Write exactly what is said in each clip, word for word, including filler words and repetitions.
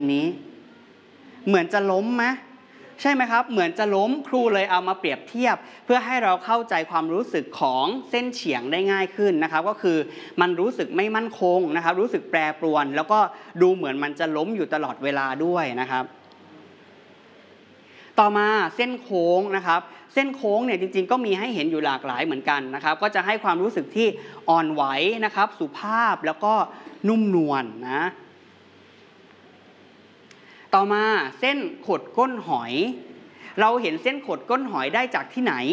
นี้เหมือนจะล้มไหมใช่ไหมครับเหมือนจะล้มครูเลยเอามาเปรียบเทียบเพื่อให้เราเข้าใจความรู้สึกของเส้นเฉียงได้ง่ายขึ้นนะครับก็คือมันรู้สึกไม่มั่นคงนะครับรู้สึกแปรปรวนแล้วก็ดูเหมือนมันจะล้มอยู่ตลอดเวลาด้วยนะครับต่อมาเส้นโค้งนะครับเส้นโค้งเนี่ยจริงๆก็มีให้เห็นอยู่หลากหลายเหมือนกันนะครับก็จะให้ความรู้สึกที่อ่อนไหวนะครับสุภาพแล้วก็นุ่มนวล นะต่อมาเส้นขดก้นหอยเราเห็นเส้นขดก้นหอยได้จากที่ไหน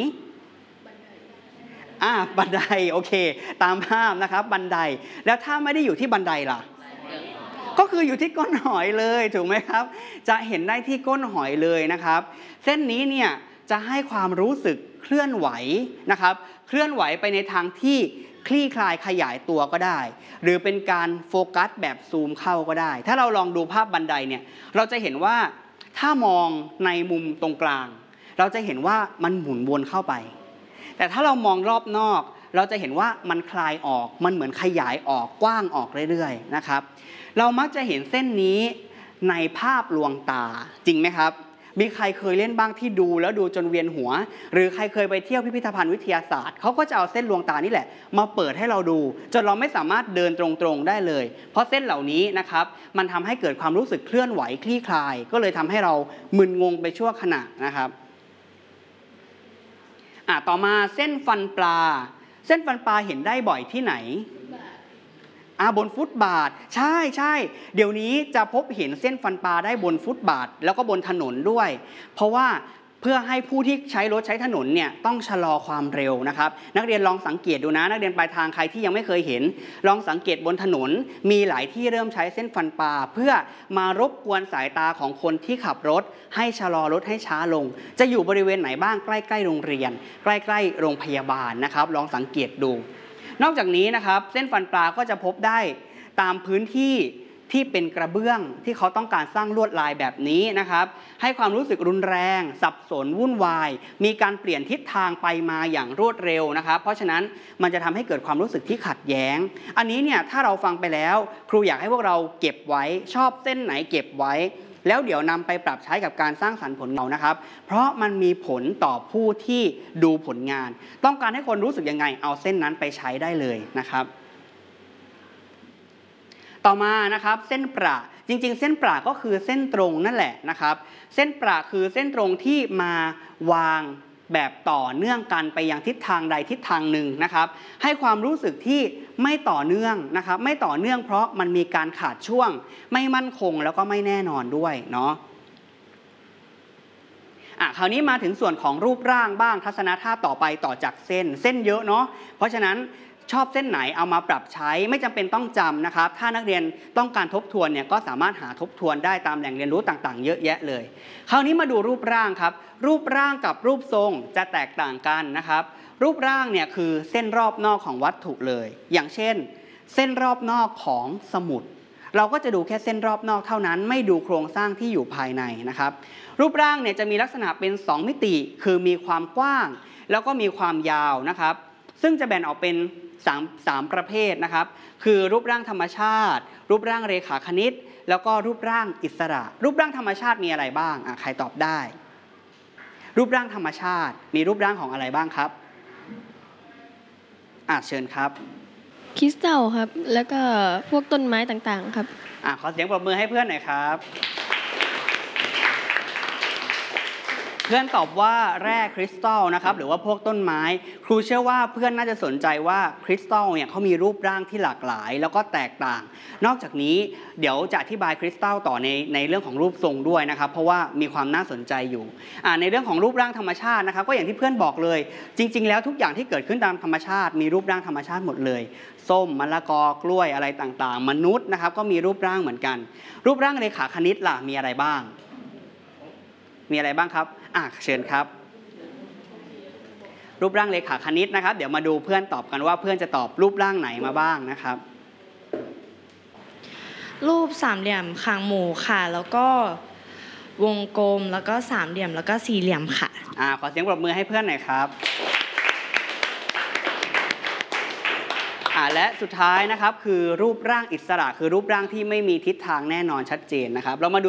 อ่าบันไดโอเคตามภาพนะครับบันไดแล้วถ้าไม่ได้อยู่ที่บันไดล่ะก็คืออยู่ที่ก้นหอยเลยถูกไหมครับจะเห็นได้ที่ก้นหอยเลยนะครับเส้นนี้เนี่ยจะให้ความรู้สึกเคลื่อนไหวนะครับเคลื่อนไหวไปในทางที่คลี่คลายขยายตัวก็ได้หรือเป็นการโฟกัสแบบซูมเข้าก็ได้ถ้าเราลองดูภาพบันไดเนี่ยเราจะเห็นว่าถ้ามองในมุมตรงกลางเราจะเห็นว่ามันหมุนวนเข้าไปแต่ถ้าเรามองรอบนอกเราจะเห็นว่ามันคลายออกมันเหมือนขยายออกกว้างออกเรื่อยๆนะครับเรามักจะเห็นเส้นนี้ในภาพลวงตาจริงไหมครับมีใครเคยเล่นบ้างที่ดูแล้วดูจนเวียนหัวหรือใครเคยไปเที่ยวพิพิธภัณฑ์วิทยาศาสตร์เขาก็จะเอาเส้นลวงตานี่แหละมาเปิดให้เราดูจนเราไม่สามารถเดินตรงๆได้เลยเพราะเส้นเหล่านี้นะครับมันทำให้เกิดความรู้สึกเคลื่อนไหวคลี่คลายก็เลยทำให้เรามึนงงไปชั่วขณะนะครับอ่ะต่อมาเส้นฟันปลาเส้นฟันปลาเห็นได้บ่อยที่ไหนอ่าบนฟุตบาทใช่ใช่เดี๋ยวนี้จะพบเห็นเส้นฟันปลาได้บนฟุตบาทแล้วก็บนถนนด้วยเพราะว่าเพื่อให้ผู้ที่ใช้รถใช้ถนนเนี่ยต้องชะลอความเร็วนะครับนักเรียนลองสังเกตดูนะนักเรียนปลายทางใครที่ยังไม่เคยเห็นลองสังเกตบนถนนมีหลายที่เริ่มใช้เส้นฟันปลาเพื่อมารบกวนสายตาของคนที่ขับรถให้ชะลอรถให้ช้าลงจะอยู่บริเวณไหนบ้างใกล้ๆโรงเรียนใกล้ๆโรงพยาบาลนะครับลองสังเกตดูนอกจากนี้นะครับเส้นฟันปลาก็จะพบได้ตามพื้นที่ที่เป็นกระเบื้องที่เขาต้องการสร้างลวดลายแบบนี้นะครับให้ความรู้สึกรุนแรงสับสนวุ่นวายมีการเปลี่ยนทิศทางไปมาอย่างรวดเร็วนะครับเพราะฉะนั้นมันจะทำให้เกิดความรู้สึกที่ขัดแย้งอันนี้เนี่ยถ้าเราฟังไปแล้วครูอยากให้พวกเราเก็บไว้ชอบเส้นไหนเก็บไว้แล้วเดี๋ยวนำไปปรับใช้กับการสร้างสรรค์ผลงานนะครับเพราะมันมีผลต่อผู้ที่ดูผลงานต้องการให้คนรู้สึกยังไงเอาเส้นนั้นไปใช้ได้เลยนะครับต่อมานะครับเส้นประจริงๆเส้นประก็คือเส้นตรงนั่นแหละนะครับเส้นประคือเส้นตรงที่มาวางแบบต่อเนื่องกันไปยังทิศทางใดทิศทางหนึ่งนะครับให้ความรู้สึกที่ไม่ต่อเนื่องนะครับไม่ต่อเนื่องเพราะมันมีการขาดช่วงไม่มั่นคงแล้วก็ไม่แน่นอนด้วยเนาะอ่ะคราวนี้มาถึงส่วนของรูปร่างบ้างทัศนท่าต่อไปต่อจากเส้นเส้นเยอะเนาะเพราะฉะนั้นชอบเส้นไหนเอามาปรับใช้ไม่จำเป็นต้องจำนะครับถ้านักเรียนต้องการทบทวนเนี่ยก็สามารถหาทบทวนได้ตามแหล่งเรียนรู้ต่างๆเยอะแยะเลยคราวนี้มาดูรูปร่างครับรูปร่างกับรูปทรงจะแตกต่างกันนะครับรูปร่างเนี่ยคือเส้นรอบนอกของวัตถุเลยอย่างเช่นเส้นรอบนอกของสมุดเราก็จะดูแค่เส้นรอบนอกเท่านั้นไม่ดูโครงสร้างที่อยู่ภายในนะครับรูปร่างเนี่ยจะมีลักษณะเป็นสองมิติคือมีความกว้างแล้วก็มีความยาวนะครับซึ่งจะแบ่งออกเป็นสามสามประเภทนะครับคือรูปร่างธรรมชาติรูปร่างเรขาคณิตแล้วก็รูปร่างอิสระรูปร่างธรรมชาติมีอะไรบ้างอ่ะใครตอบได้รูปร่างธรรมชาติมีรูปร่างของอะไรบ้างครับอ่ะเชิญครับคริสตัลครับแล้วก็พวกต้นไม้ต่างๆครับอ่ะขอเสียงปรบมือให้เพื่อนหน่อยครับเพื่อนตอบว่าแร่คริสตัลนะครับหรือว่าพวกต้นไม้ครูเชื่อว่าเพื่อนน่าจะสนใจว่าคริสตัลเนี่ยเขามีรูปร่างที่หลากหลายแล้วก็แตกต่างนอกจากนี้เดี๋ยวจะอธิบายคริสตัลต่อในในเรื่องของรูปทรงด้วยนะครับเพราะว่ามีความน่าสนใจอยู่อ่าในเรื่องของรูปร่างธรรมชาตินะครับก็อย่างที่เพื่อนบอกเลยจริงๆแล้วทุกอย่างที่เกิดขึ้นตามธรรมชาติมีรูปร่างธรรมชาติหมดเลยส้มมะละกอกล้วยอะไรต่างๆมนุษย์นะครับก็มีรูปร่างเหมือนกันรูปร่างเรขาคณิตล่ะมีอะไรบ้างมีอะไรบ้างครับอ่ะเชิญครับรูปร่างเรขาคณิตนะครับเดี๋ยวมาดูเพื่อนตอบกันว่าเพื่อนจะตอบรูปร่างไหนมาบ้างนะครับรูปสามเหลี่ยมคางหมูค่ะแล้วก็วงกลมแล้วก็สามเหลี่ยมแล้วก็สี่เหลี่ยมค่ะอ่าขอเสียงปรบมือให้เพื่อนหน่อยครับออ่าและสุดท้ายนะครับคือรูปร่างอิสระคือรูปร่างที่ไม่มีทิศทางแน่นอนชัดเจนนะครับเรามาดู